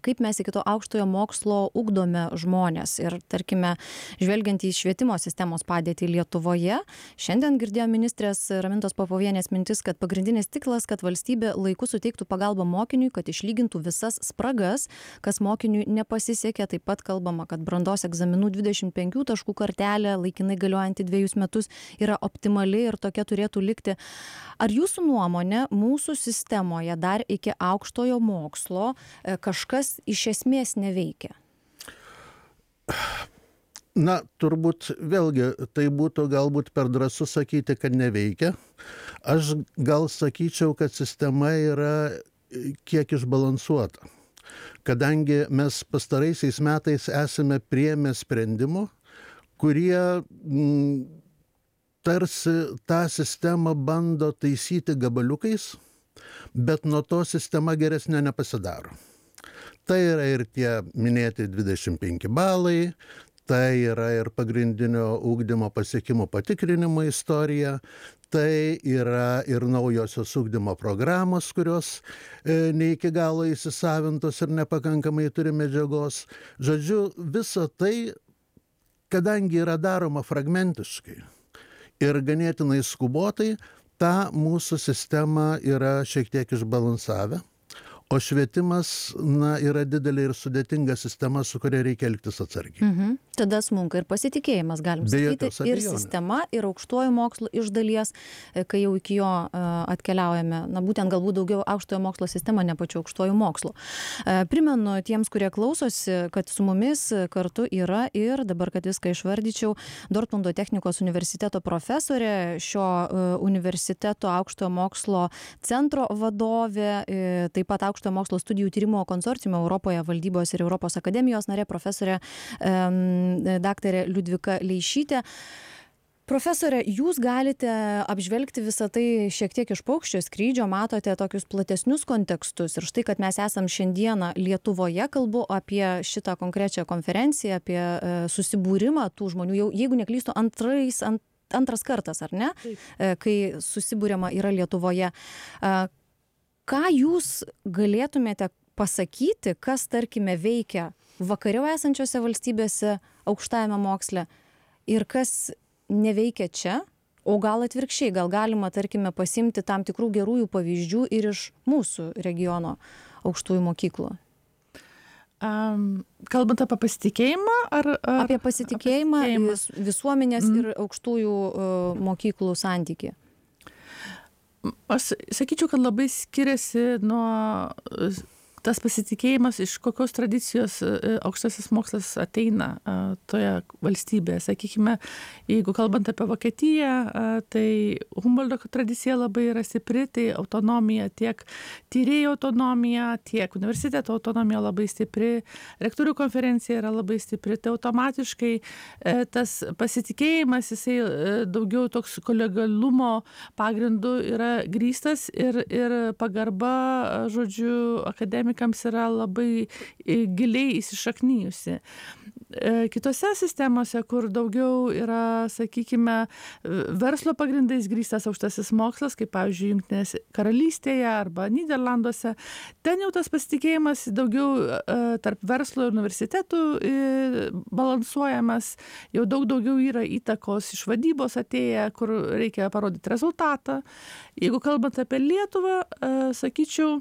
kaip mes iki to aukštojo mokslo ugdome žmones. Ir tarkime, žvelgiant į švietimo sistemos padėtį Lietuvoje, šiandien girdėjo ministrės Ramintos Popovienės mintis, kad pagrindinis tikslas, kad valstybė laiku suteiktų pagalbą mokiniui, kad išlygintų visas spragas, kas mokiniui nepasisekė. Taip pat kalbama, kad brandos egzaminų 25 taškų kartelė, laikinai galiojanti 2 metus, yra optimali ir tokia turėtų likti. Ar jūsų nuomonė mūsų sistemoje dar iki aukštojo mokslo kažkas iš esmės neveikia? Na, turbūt vėlgi tai būtų galbūt per drąsu sakyti, kad neveikia. Aš gal sakyčiau, kad sistema yra kiek išbalansuota. Kadangi mes pastaraisiais metais esame priėmę sprendimų, kurie tarsi tą sistemą bando taisyti gabaliukais, bet nuo to sistema geresnė nepasidaro. Tai yra ir tie minėti 25 balai, tai yra ir pagrindinio ugdymo pasiekimų patikrinimo istorija, tai yra ir naujosios ugdymo programos, kurios ne iki galo įsisavintos ir nepakankamai turi medžiagos. Žodžiu, visa tai, kadangi yra daroma fragmentiškai ir ganėtinai skubotai, tą mūsų sistemą yra šiek tiek išbalansavę. O švietimas, yra didelė ir sudėtinga sistema, su kuria reikia elgtis atsargiai. Tada smunka ir pasitikėjimas, galim sakyti, ir sistema, ir aukštuoju mokslu iš dalies, kai jau iki jo atkeliaujame, būtent galbūt daugiau aukštojo mokslo sistema, ne pačiu aukštuoju mokslu. Primenu tiems, kurie klausosi, kad su mumis kartu yra ir dabar, kad viską išvardyčiau, Dortmundo technikos universiteto profesorė, šio universiteto aukštojo mokslo centro vadovė, taip pat aukštojo mokslo studijų tyrimo konsorciumo Europoje valdybos ir Europos akademijos narė profesorė daktarė Liudvika Leišytė. Profesorė, jūs galite apžvelgti visą tai šiek tiek iš paukščio skrydžio, matote tokius platesnius kontekstus ir štai, kad mes esam šiandieną Lietuvoje, kalbu apie šitą konkrečią konferenciją, apie susibūrimą tų žmonių, jau jeigu neklystu, antras kartas, ar ne, kai susibūriama yra Lietuvoje. Ką jūs galėtumėte pasakyti, kas, tarkime, veikia vakariau esančiose valstybėse aukštajame moksle ir kas neveikia čia, o gal atvirkščiai, gal galima, tarkime, pasimti tam tikrų gerųjų pavyzdžių ir iš mūsų regiono aukštųjų mokyklų? Kalbant apie pasitikėjimą ar apie pasitikėjimą visuomenės ir aukštųjų mokyklų santykį? Aš sakyčiau, kad labai skiriasi nuo tas pasitikėjimas, iš kokios tradicijos aukštasis mokslas ateina toje valstybėje. Sakykime, jeigu kalbant apie Vokietiją, tai Humboldto tradicija labai yra stipri, tai autonomija, tiek tyrėjų autonomija, tiek universiteto autonomija labai stipri, rektorių konferencija yra labai stipri, tai automatiškai tas pasitikėjimas, jisai daugiau toks kolegialumo pagrindu yra grįstas ir pagarba, žodžiu, akademikams yra labai giliai įsišaknijusi. Kitose sistemose, kur daugiau yra, sakykime, verslo pagrindais grįstas aukštasis mokslas, kaip pavyzdžiui Jungtinės karalystėje arba Nyderlanduose, ten jau tas pasitikėjimas daugiau tarp verslo ir universitetų balansuojamas, jau daugiau yra įtakos iš vadybos atėję, kur reikia parodyti rezultatą. Jeigu kalbant apie Lietuvą, sakyčiau,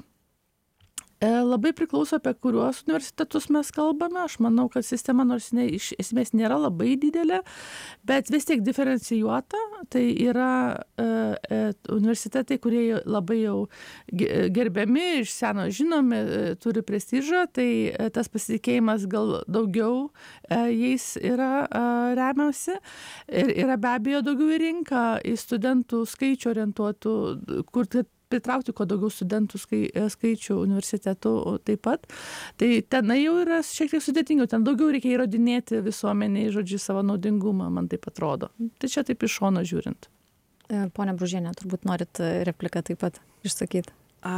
labai priklauso, apie kuriuos universitetus mes kalbame. Aš manau, kad sistema nors iš esmės nėra labai didelė, bet vis tiek diferencijuota. Tai yra universitetai, kurie labai jau gerbiami, iš seno žinomi, turi prestižą, tai tas pasitikėjimas gal daugiau jais yra remiasi. Ir yra be abejo daugiau į rinką, į studentų skaičių orientuotų, kur pritraukti kuo daugiau studentų skaičių universitetų taip pat. Tai tenai jau yra šiek tiek sudėtingiau, ten daugiau reikia įrodinėti visuomeniai, žodžiu, savo naudingumą, man taip atrodo. Tai čia taip iš šono žiūrint. Pone Bružienė, turbūt norit repliką taip pat išsakyti.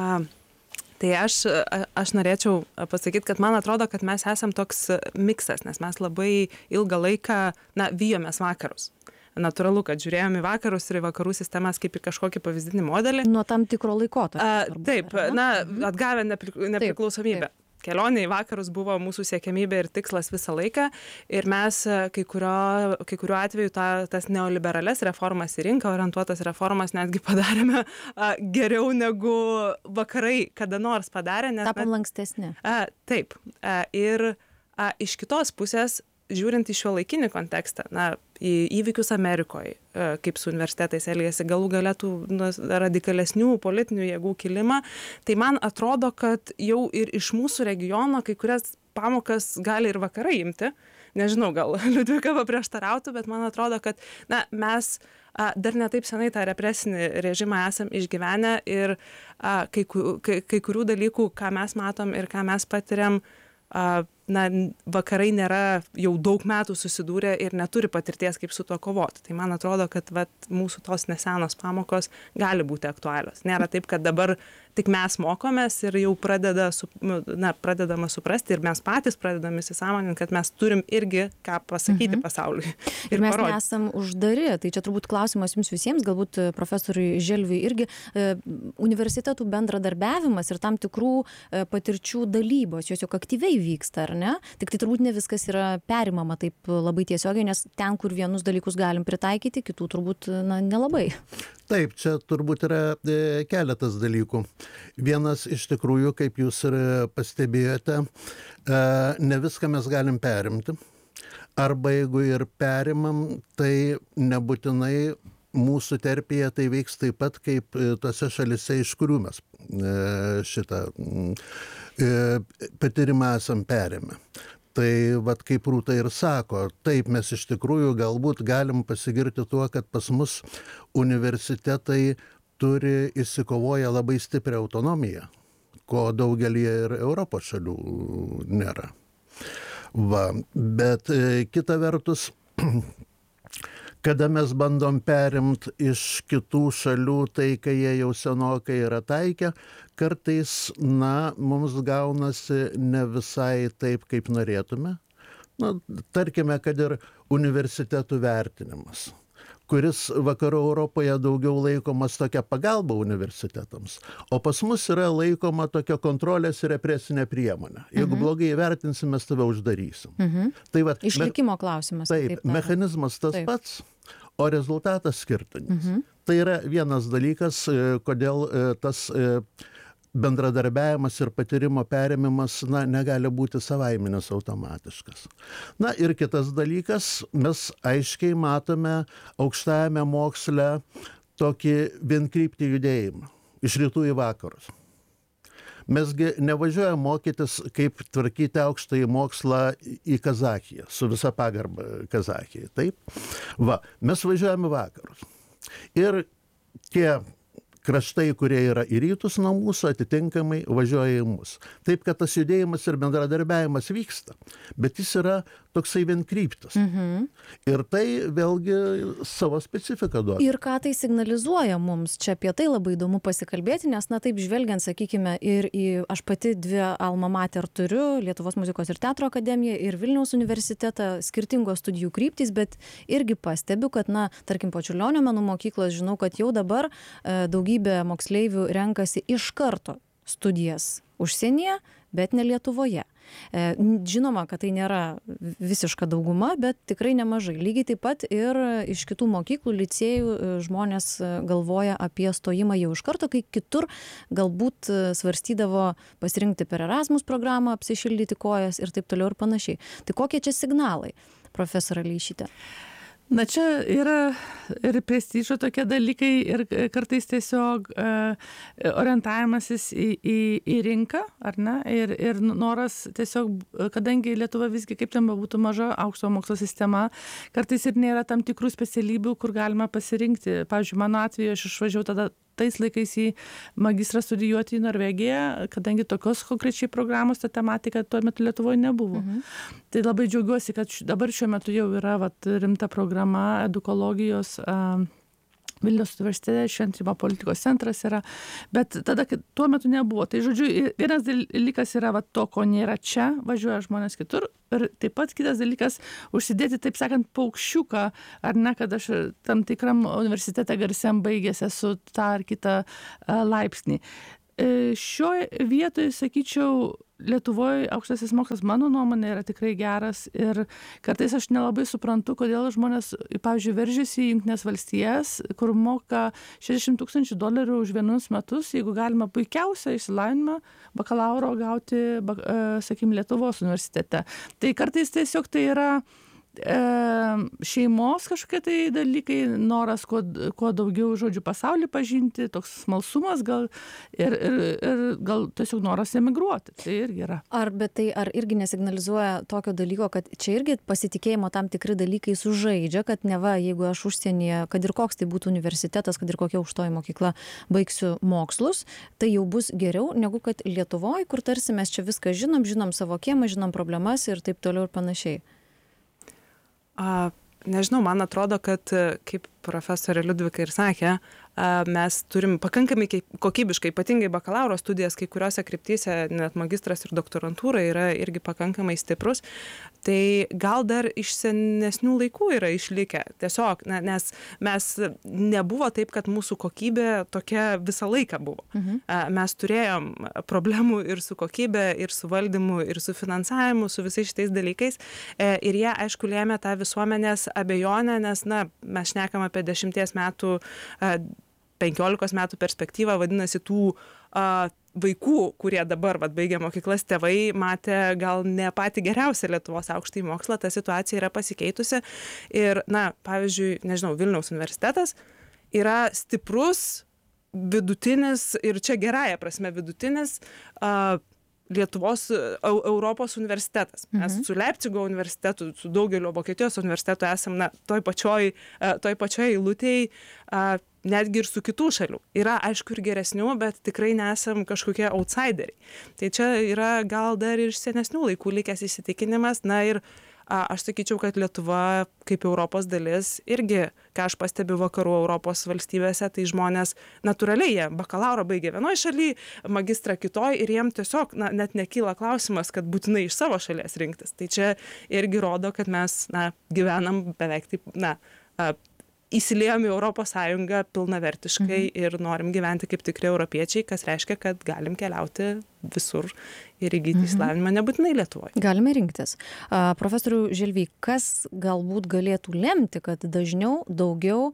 Tai aš norėčiau pasakyti, kad man atrodo, kad mes esam toks miksas, nes mes labai ilgą laiką, vijomės vakarus. Natūralu, kad žiūrėjome į vakarus ir į vakarų sistemas kaip į kažkokį pavyzdinį modelį. Nuo tam tikro laikotarpio. Taip, atgavę nepriklausomybę. kelionė į vakarus buvo mūsų siekiamybė ir tikslas visą laiką ir mes kai kuriuo atveju tas neoliberales reformas į rinką orientuotas reformas netgi padarėme geriau negu vakarai kada nors padarė. Tapom lankstesni. Taip. Ir iš kitos pusės, žiūrint į šiuolaikinį kontekstą, į įvykius Amerikoje, kaip su universitetais elgiasi, galų galėtų radikalesnių politinių jėgų kilimą, tai man atrodo, kad jau ir iš mūsų regiono kai kurias pamokas gali ir vakarai imti. Nežinau, gal Liudvika paprieštarautų, bet man atrodo, kad mes dar ne taip senai tą represinį režimą esam išgyvenę ir kai kurių dalykų, ką mes matom ir ką mes patiriam, vakarai nėra jau daug metų susidūrę ir neturi patirties, kaip su tuo kovoti. Tai man atrodo, kad mūsų tos nesenos pamokos gali būti aktualios. Nėra taip, kad dabar tik mes mokomės ir jau pradedama suprasti ir mes patys pradedame įsisąmoninti, kad mes turim irgi ką pasakyti pasauliui. Ir mes nesam uždari. Tai čia turbūt klausimas jums visiems, galbūt profesoriui Želviui irgi, universitetų bendradarbiavimas ir tam tikrų patirčių dalybos, jos juk aktyviai vyksta, ar ne? Tik tai turbūt ne viskas yra perimama taip labai tiesiogiai, nes ten, kur vienus dalykus galim pritaikyti, kitų turbūt nelabai. Taip, čia turbūt yra keletas dalykų. Vienas iš tikrųjų, kaip jūs ir pastebėjote, ne viską mes galim perimti. Arba jeigu ir perimam, tai nebūtinai mūsų terpėje tai veiks taip pat, kaip tose šalise, iš kurių mes šitą patyrimą esam perėmę. Tai kaip Rūta ir sako, taip mes iš tikrųjų galbūt galim pasigirti tuo, kad pas mus universitetai turi išsikovoję labai stiprią autonomiją, ko daugelį ir Europos šalių nėra. Bet kita vertus, kada mes bandom perimti iš kitų šalių tai, kai jie jau senokai yra taikę, kartais, mums gaunasi ne visai taip, kaip norėtume. Tarkime, kad ir universitetų vertinimas, kuris vakarų Europoje daugiau laikomas tokia pagalba universitetams, o pas mus yra laikoma tokia kontrolės ir represinė priemonė. Jeigu blogai įvertinsim, mes tave uždarysim. Tai išlikimo klausimas. Taip, mechanizmas tas pats, o rezultatas skirtingas. Tai yra vienas dalykas, kodėl tas bendradarbiavimas ir patyrimo perėmimas negali būti savaiminis automatiškas. Ir kitas dalykas, mes aiškiai matome aukštajame moksle tokį vienkryptį judėjimą iš rytų į vakarus. Mesgi nevažiuojam mokytis, kaip tvarkyti aukštąjį mokslą į Kazachiją, su visa pagarba Kazachijai, taip? Mes važiuojam į vakarus. Ir tie kraštai, kurie yra į rytus nuo mūsų, atitinkamai važiuoja į mus. Taip, kad tas judėjimas ir bendradarbiavimas vyksta, bet jis yra toksai vienkryptis. Ir tai vėlgi savo specifiką duoda. Ir ką tai signalizuoja mums? Čia apie tai labai įdomu pasikalbėti, nes taip žvelgiant, sakykime, ir aš pati dvi alma mater turiu, Lietuvos muzikos ir teatro akademiją ir Vilniaus universitetą, skirtingos studijų kryptys, bet irgi pastebiu, kad, tarkim, po Čiurlionio menų mokyklos žinau, kad jau dabar daugybė moksleivių renkasi iš karto studijas užsienyje, bet ne Lietuvoje. Žinoma, kad tai nėra visiška dauguma, bet tikrai nemažai. Lygiai taip pat ir iš kitų mokyklų, licėjų žmonės galvoja apie stojimą jau iš karto, kai kitur galbūt svarstydavo pasirinkti per Erasmus programą, apsišildyti kojas ir taip toliau ir panašiai. Tai kokie čia signalai, profesorė Leišytė? Čia yra ir prestižo tokie dalykai ir kartais tiesiog orientavimasis į rinką, ar ne? Ir noras tiesiog, kadangi Lietuva visgi kaip ten būtų maža aukšto mokslo sistema, kartais ir nėra tam tikrų specialybių, kur galima pasirinkti. Pavyzdžiui, mano atveju aš išvažiavau tada tais laikais į magistrą studijuoti į Norvegiją, kadangi tokios konkrečiai programos ta tematika tuo metu Lietuvoje nebuvo. Tai labai džiaugiuosi, kad dabar šiuo metu jau yra rimta programa edukologijos Vilniaus universitete, šventrimo politikos centras yra, bet tada tuo metu nebuvo. Tai žodžiu, vienas dalykas yra to, ko nėra čia, važiuoja žmonės kitur, ir taip pat kitas dalykas užsidėti, taip sakant, paukščiuką, ar ne, kad aš tam tikram universitete garsiam baigęs esu tą ar kitą laipsnį. Šioje vietoje, sakyčiau, Lietuvoje aukštasis mokslas, mano nuomonė, yra tikrai geras ir kartais aš nelabai suprantu, kodėl žmonės, pavyzdžiui, veržiasi į Jungtines valstijas, kur moka $60,000 už 1 metus, jeigu galima puikiausią išsilavinimą bakalauro gauti, sakykim, Lietuvos universitete. Tai kartais tiesiog tai yra šeimos kažkokie tai dalykai, noras kuo daugiau, žodžiu, pasaulį pažinti, toks smalsumas gal ir gal tiesiog noras emigruoti. Tai irgi yra. Ar irgi nesignalizuoja tokio dalyko, kad čia irgi pasitikėjimo tam tikri dalykai sužaidžia, kad neva, jeigu aš užsienyje, kad ir koks tai būtų universitetas, kad ir kokia aukštoji mokykla, baigsiu mokslus, tai jau bus geriau negu kad Lietuvoje, kur tarsi mes čia viską žinom savo kiemą, žinom problemas ir taip toliau ir panašiai. Nežinau, man atrodo, kad, kaip profesorė Liudvika ir sakė, mes turim pakankamai kokybiškai, ypatingai bakalauro studijas, kai kuriuose kryptyse, net magistras ir doktorantūra yra irgi pakankamai stiprus. Tai gal dar iš senesnių laikų yra išlikę. Tiesiog, nes mes nebuvo taip, kad mūsų kokybė tokia visą laiką buvo. Mes turėjom problemų ir su kokybė, ir su valdymu, ir su finansavimu, su visais šitais dalykais. Ir jie, aišku, lėmė tą visuomenės abejonę, nes, mes šnekam apie 10 metų 15 metų perspektyvą, vadinasi, tų vaikų, kurie dabar baigia mokyklas, tėvai matė gal ne patį geriausią Lietuvos aukštąjį mokslą, ta situacija yra pasikeitusi. Ir, pavyzdžiui, nežinau, Vilniaus universitetas yra stiprus, vidutinis ir čia gerąja prasme vidutinis Lietuvos, Europos universitetas. Mes su Leipcigo universitetu, su daugelio Vokietijos universitetu esam toj pačioj eilutėj, netgi ir su kitų šalių. Yra, aišku, ir geresnių, bet tikrai nesam kažkokie outsideriai. Tai čia yra gal dar ir senesnių laikų likęs įsitikinimas. Ir aš sakyčiau, kad Lietuva kaip Europos dalis irgi, ką aš pastebiu vakarų Europos valstybėse, tai žmonės natūraliai jie bakalauro baigia vienoj šaly, magistrą kitoj ir jiem tiesiog net nekyla klausimas, kad būtinai iš savo šalies rinktis. Tai čia irgi rodo, kad mes gyvenam beveik taip, įsiliejom į Europos Sąjungą pilnavertiškai ir norim gyventi kaip tikri europiečiai, kas reiškia, kad galim keliauti visur ir įgyti išsilavinimą nebūtinai Lietuvoje. Galime rinktis. Profesoriau Želvy, kas galbūt galėtų lemti, kad dažniau, daugiau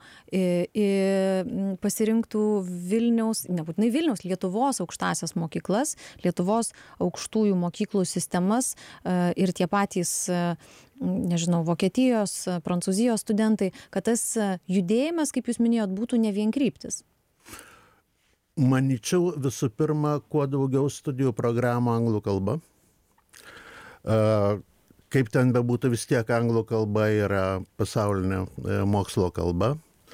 pasirinktų Vilniaus, nebūtinai Vilniaus, Lietuvos aukštąsias mokyklas, Lietuvos aukštųjų mokyklų sistemas ir tie patys, nežinau, Vokietijos, Prancūzijos studentai, kad tas judėjimas, kaip jūs minėjot, būtų ne vienkryptis? Manyčiau, visų pirma, kuo daugiau studijų programų anglų kalba. Kaip ten bebūtų, vis tiek anglų kalba yra pasaulinė mokslo kalba.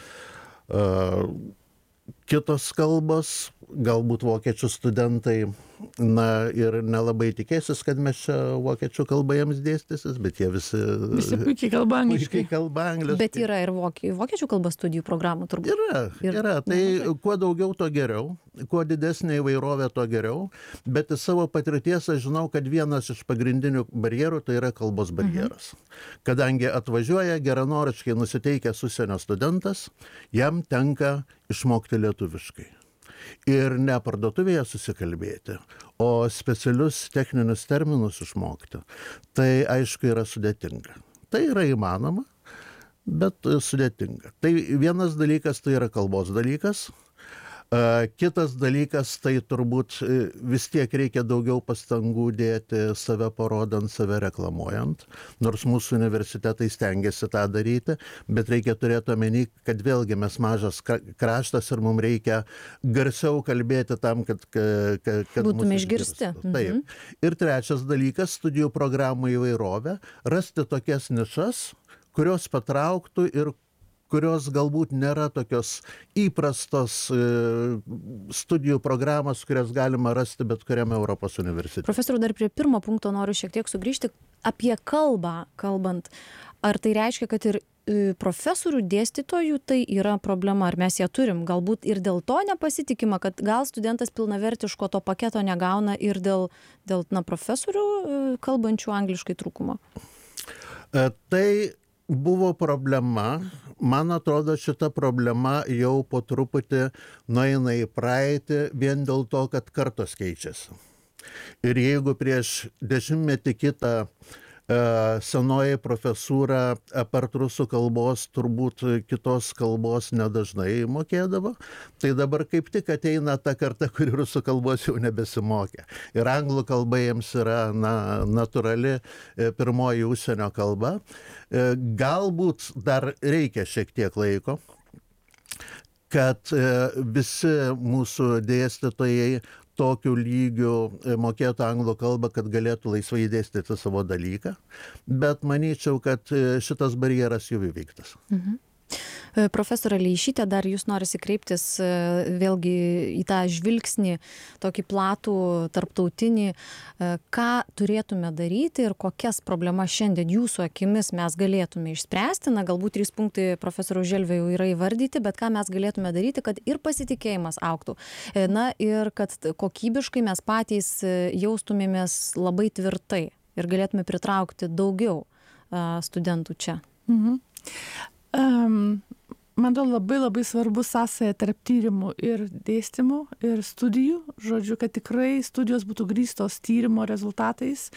Kitos kalbos, galbūt vokiečių studentai, ir nelabai tikėsis, kad mes čia vokiečių kalba jiems dėstysis, bet jie visi puikiai kalba angliškai. Bet yra ir vokiečių kalbos studijų programų turbūt. Yra. Tai kuo daugiau, to geriau, kuo didesnė įvairovė, to geriau, bet iš savo patirties aš žinau, kad vienas iš pagrindinių barjerų tai yra kalbos barjeras. Kadangi atvažiuoja geranoriškai nusiteikęs užsienio studentas, jam tenka išmokti lietuviškai. Ir ne parduotuvėje susikalbėti, o specialius techninius terminus išmokti. Tai aišku yra sudėtinga. Tai yra įmanoma, bet sudėtinga. Tai vienas dalykas tai yra kalbos dalykas. Kitas dalykas, tai turbūt vis tiek reikia daugiau pastangų dėti save parodant, save reklamuojant, nors mūsų universitetai stengiasi tą daryti, bet reikia turėti omeny, kad vėlgi mes mažas kraštas ir mums reikia garsiau kalbėti tam, kad būtume išgirsti. Taip. Ir trečias dalykas, studijų programų įvairovė, rasti tokias nišas, kurios patrauktų ir kurios galbūt nėra tokios įprastos studijų programos, kurias galima rasti bet kuriame Europos universitete. Profesoriau, dar prie pirmo punkto noriu šiek tiek sugrįžti. Apie kalbą kalbant, ar tai reiškia, kad ir profesorių dėstytojų tai yra problema, ar mes ją turim? Galbūt ir dėl to nepasitikima, kad gal studentas pilnavertiško to paketo negauna ir dėl profesorių kalbančių angliškai trūkumo? Tai buvo problema. Man atrodo, šita problema jau po truputį nueina į praeitį vien dėl to, kad kartos keičiasi. Ir jeigu prieš 10 kitą senoji profesūra apart rusų kalbos turbūt kitos kalbos nedažnai mokėdavo, tai dabar kaip tik ateina ta karta, kuri rusų kalbos jau nebesimokė. Ir anglų kalba jiems yra natūrali pirmoji užsienio kalba. Galbūt dar reikia šiek tiek laiko, kad visi mūsų dėstytojai tokiu lygiu mokėtų anglų kalbą, kad galėtų laisvai dėstyti savo dalyką, bet manyčiau, kad šitas barjeras jau įveiktas. Profesorė Leišytė, dar jūs norisi kreiptis vėlgi į tą žvilgsnį, tokį platų, tarptautinį, ką turėtume daryti ir kokias problemas šiandien jūsų akimis mes galėtume išspręsti. Galbūt 3 punktai profesoriaus Želvio jau yra įvardyti, bet ką mes galėtume daryti, kad ir pasitikėjimas augtų. Ir kad kokybiškai mes patys jaustumėmės labai tvirtai ir galėtume pritraukti daugiau studentų čia. Man atrodo labai svarbu sąsaja tarp tyrimų ir dėstymų ir studijų. Žodžiu, kad tikrai studijos būtų grįstos tyrimo rezultatais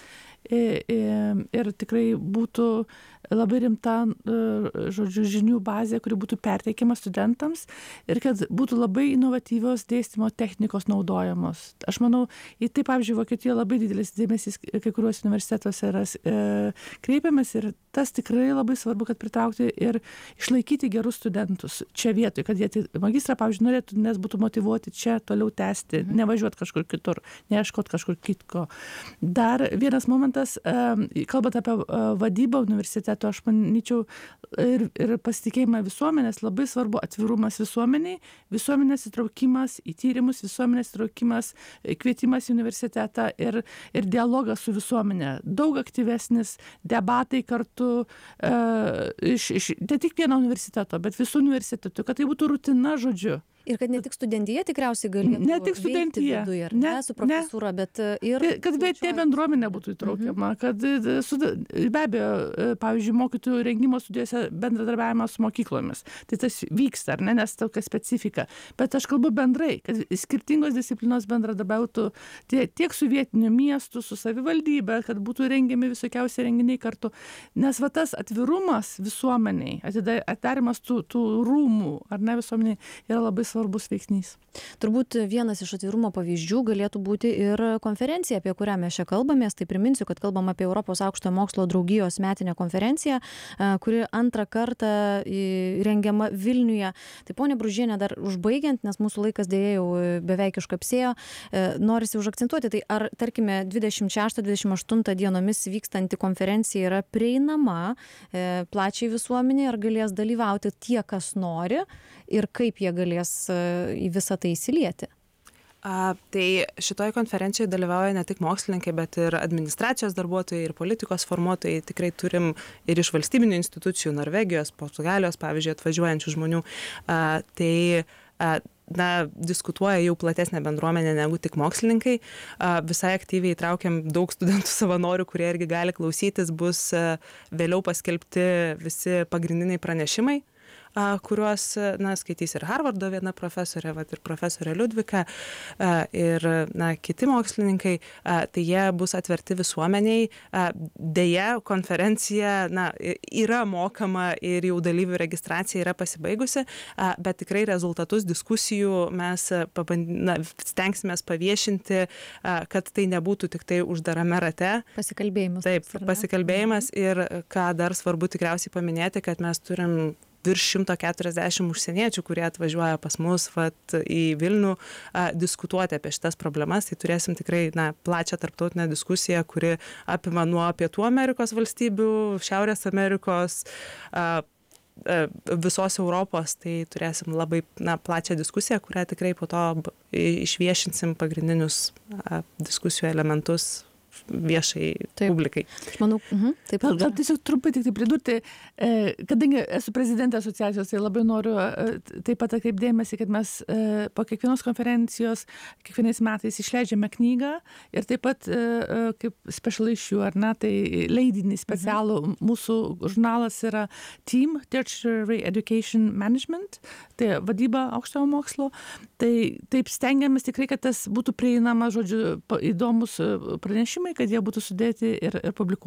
ir tikrai būtų labai rimta, žodžiu, žinių bazė, kuri būtų perteikiama studentams ir kad būtų labai inovatyvios dėstymo technikos naudojamos. Aš manau, į tai, pavyzdžiui, Vokietijoje labai didelis dėmesys kai kuriuos universitetuose yra kreipiamas ir tas tikrai labai svarbu, kad pritraukti ir išlaikyti gerus studentus čia vietoj, kad jie magistrą, pavyzdžiui, norėtų, nes būtų motyvuoti čia toliau tęsti, nevažiuoti kažkur kitur, neieškoti kažkur kitko. Dar vienas momentas, kalbant apie vadybą universiteto, aš manyčiau ir pasitikėjimą visuomenės, labai svarbu atvirumas visuomeniai, visuomenės įtraukimas į tyrimus, visuomenės įtraukimas, kvietimas į universitetą ir dialogas su visuomenė. Daug aktyvesnis debatai kartu ne tik vieno universiteto, bet visų universitetų, kad tai būtų rutina, žodžiu. Ir kad ne tik studentija tikriausiai galėtų veikti viduje, su profesūra, bet ir... Kad tie bendruomenė būtų įtraukiama, kad be abejo, pavyzdžiui, mokytojų rengimo studijose bendradarbiavimas su mokyklomis. Tai tas vyksta, ar ne, nes tokia specifika. Bet aš kalbu bendrai, kad skirtingos disciplinos bendradarbiautų tiek su vietiniu miestu, su savivaldybe, kad būtų rengiami visokiausi renginiai kartu. Nes va tas atvirumas visuomeniai, atidarimas tų rūmų, ar ne, visuomeniai yra labai svarbus veiksnys. Turbūt vienas iš atvirumo pavyzdžių galėtų būti ir konferencija, apie kurią mes čia kalbamės. Tai priminsiu, kad kalbam apie Europos aukštojo mokslo draugijos metinę konferenciją, kuri antrą kartą rengiama Vilniuje. Tai ponia Bružienė, dar užbaigiant, nes mūsų laikas dėja jau beveik iškapsėjo, norisi užakcentuoti, tai ar, tarkime, 26-28 dienomis vykstanti konferencija yra prieinama plačiai visuomenė, ar galės dalyvauti tie, kas nori ir kaip jie galės į visą tai įsilieti? Tai šitoje konferencijoje dalyvauja ne tik mokslininkai, bet ir administracijos darbuotojai ir politikos formuotojai. Tikrai turim ir iš valstybinių institucijų, Norvegijos, Portugalijos, pavyzdžiui, atvažiuojančių žmonių. Diskutuoja jau platesnė bendruomenė negu tik mokslininkai. Visai aktyviai įtraukiam daug studentų savanorių, kurie irgi gali klausytis. Bus vėliau paskelbti visi pagrindiniai pranešimai, kuriuos skaitys ir Harvardo viena profesorė, ir profesorė Liudvika, ir kiti mokslininkai, tai jie bus atverti visuomeniai. Deja, konferencija yra mokama ir jau dalyvių registracija yra pasibaigusi, bet tikrai rezultatus diskusijų mes stengsimės paviešinti, kad tai nebūtų tik tai uždarame rate. Pasikalbėjimas. Taip, pasikalbėjimas ir ką dar svarbu tikriausiai paminėti, kad mes turim virš 140 užsieniečių, kurie atvažiuoja pas mus į Vilnių diskutuoti apie šitas problemas. Tai turėsim tikrai plačią tarptautinę diskusiją, kuri apima nuo Pietų Amerikos valstybių, Šiaurės Amerikos, visos Europos. Tai turėsim labai plačią diskusiją, kurią tikrai po to išviešinsim pagrindinius diskusijų elementus viešai publikai. Aš manau, taip. Gal tiesiog truputį tik pridurti, kadangi esu prezidentė asociacijos, tai labai noriu taip pat atkreipdėmėsi, kad mes po kiekvienos konferencijos, kiekvienais metais išleidžiame knygą ir taip pat kaip special issue, ar ne, tai leidinį specialų. Mūsų žurnalas yra Team Tertiary Education Management, tai vadyba aukštojo mokslo. Tai taip stengiamės tikrai, kad tas būtų prieinama, žodžiu, įdomus pranešimai, kad jie būtų sudėti ir publikuoti.